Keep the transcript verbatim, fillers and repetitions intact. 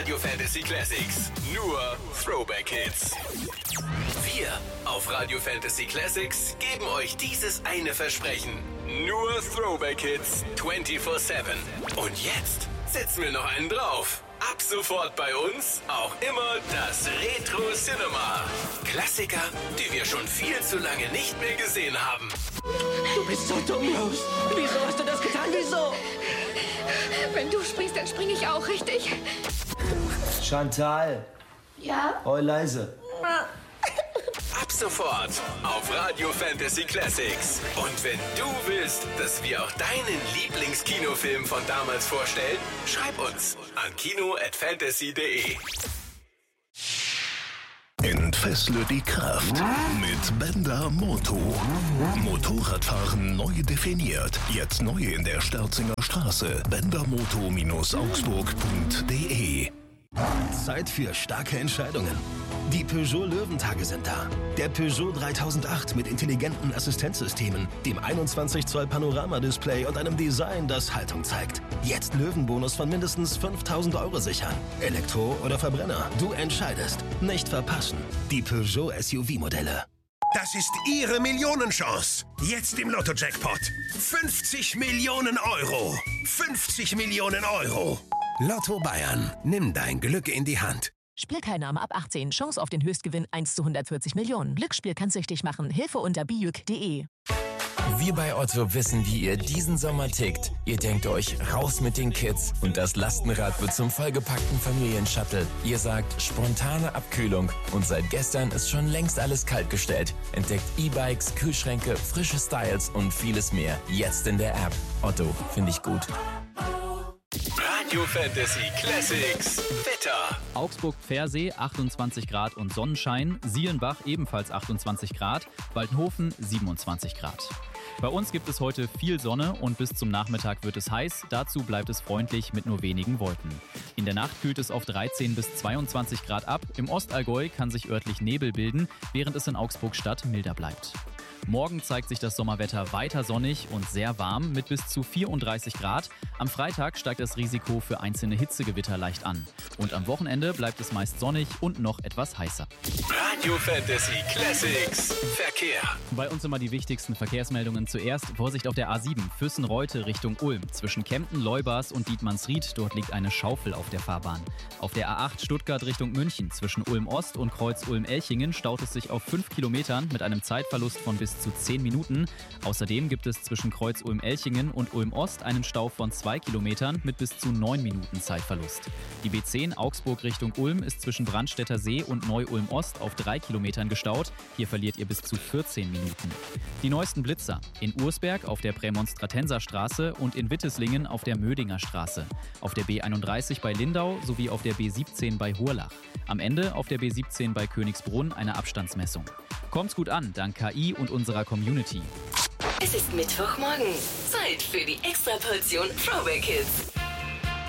Radio Fantasy Classics. Nur Throwback Hits. Wir auf Radio Fantasy Classics geben euch dieses eine Versprechen. Nur Throwback Hits vierundzwanzig sieben. Und jetzt setzen wir noch einen drauf. Ab sofort bei uns auch immer das Retro Cinema. Klassiker, die wir schon viel zu lange nicht mehr gesehen haben. Du bist so dumm, Rose. Wieso hast du das getan? Wieso? Wenn du springst, dann springe ich auch, richtig? Chantal. Ja? Oh, leise. Ab sofort auf Radio Fantasy Classics. Und wenn du willst, dass wir auch deinen Lieblingskinofilm von damals vorstellen, schreib uns an kino at fantasy punkt de. Entfessle die Kraft mit Benda Moto. Motorradfahren neu definiert. Jetzt neu in der Sterzinger Straße. bendermoto augsburg punkt de. Zeit für starke Entscheidungen. Die Peugeot Löwentage sind da. Der Peugeot dreitausendacht mit intelligenten Assistenzsystemen, dem einundzwanzig Zoll Panoramadisplay und einem Design, das Haltung zeigt. Jetzt Löwenbonus von mindestens fünftausend Euro sichern. Elektro oder Verbrenner, du entscheidest. Nicht verpassen. Die Peugeot S U V-Modelle. Das ist Ihre Millionenchance. Jetzt im Lotto-Jackpot. fünfzig Millionen Euro. fünfzig Millionen Euro. Lotto Bayern. Nimm dein Glück in die Hand. Spielteilnahme ab achtzehn. Chance auf den Höchstgewinn eins zu hundertvierzig Millionen. Glücksspiel kann süchtig machen. Hilfe unter bijuk punkt de. Wir bei Otto wissen, wie ihr diesen Sommer tickt. Ihr denkt euch, raus mit den Kids und das Lastenrad wird zum vollgepackten Familienshuttle. Ihr sagt, spontane Abkühlung und seit gestern ist schon längst alles kaltgestellt. Entdeckt E-Bikes, Kühlschränke, frische Styles und vieles mehr. Jetzt in der App. Otto, finde ich gut. Radio Fantasy Classics Wetter. Augsburg-Pfersee achtundzwanzig Grad und Sonnenschein, Sielenbach ebenfalls achtundzwanzig Grad, Waldenhofen siebenundzwanzig Grad. Bei uns gibt es heute viel Sonne und bis zum Nachmittag wird es heiß, dazu bleibt es freundlich mit nur wenigen Wolken. In der Nacht kühlt es auf dreizehn bis zweiundzwanzig Grad ab, im Ostallgäu kann sich örtlich Nebel bilden, während es in Augsburg-Stadt milder bleibt. Morgen zeigt sich das Sommerwetter weiter sonnig und sehr warm mit bis zu vierunddreißig Grad. Am Freitag steigt das Risiko für einzelne Hitzegewitter leicht an. Und am Wochenende bleibt es meist sonnig und noch etwas heißer. Radio Fantasy Classics Verkehr. Bei uns immer die wichtigsten Verkehrsmeldungen zuerst. Vorsicht auf der A sieben, Füssen-Reute Richtung Ulm. Zwischen Kempten, Leubars und Dietmannsried, dort liegt eine Schaufel auf der Fahrbahn. Auf der A acht Stuttgart Richtung München. Zwischen Ulm-Ost und Kreuz Ulm-Elchingen staut es sich auf fünf Kilometern mit einem Zeitverlust von bis zu zehn Minuten. Außerdem gibt es zwischen Kreuz Ulm-Elchingen und Ulm-Ost einen Stau von zwei Kilometern mit bis zu neun Minuten Zeitverlust. Die B zehn Augsburg Richtung Ulm ist zwischen Brandstätter See und Neu-Ulm-Ost auf drei Kilometern gestaut. Hier verliert ihr bis zu vierzehn Minuten. Die neuesten Blitzer. In Ursberg auf der Prämonstratenser Straße und in Witteslingen auf der Mödinger Straße. Auf der B einunddreißig bei Lindau sowie auf der B siebzehn bei Hurlach. Am Ende auf der B siebzehn bei Königsbrunn eine Abstandsmessung. Kommt's gut an, dank K I und unserer Community. Es ist Mittwochmorgen. Zeit für die Extraportion Throwback Hits.